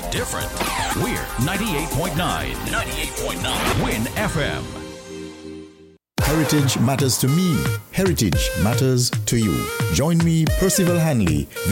different. We're 98.9. 98.9 Win FM. Heritage matters to me. Heritage matters to you. Join me, Percival Hanley,